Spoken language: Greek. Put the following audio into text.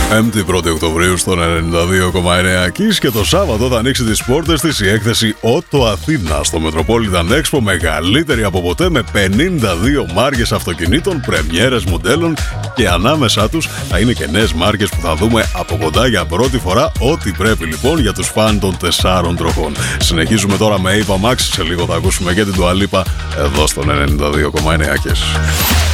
5η 1η Οκτωβρίου στον 92,9 Kiss και το Σάββατο θα ανοίξει τις πόρτες της η έκθεση Ότο Αθήνα στο Metropolitan Expo, μεγαλύτερη από ποτέ, με 52 μάρκες αυτοκινήτων, πρεμιέρες μοντέλων και ανάμεσά τους θα είναι και νέες μάρκες που θα δούμε από κοντά για πρώτη φορά. Ό,τι πρέπει λοιπόν για τους φαν των 4 τροχών. Συνεχίζουμε τώρα με Ava Max, σε λίγο θα ακούσουμε και την Dua Lipa εδώ στον 92,9 Kiss.